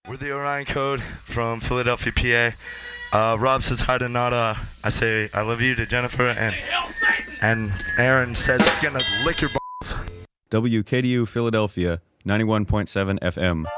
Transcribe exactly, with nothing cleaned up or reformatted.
We're the Orion Code from Philadelphia, P A. Uh, Rob says hi to Nada. I say I love you to Jennifer, and and Aaron says he's gonna lick your balls. W K D U Philadelphia, ninety-one point seven F M.